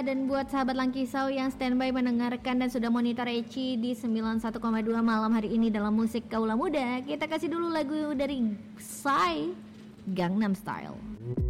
dan buat sahabat Langkisau yang standby mendengarkan dan sudah monitor Eci di 91,2 malam hari ini dalam musik Kaula Muda. Kita kasih dulu lagu dari Psy, Gangnam Style.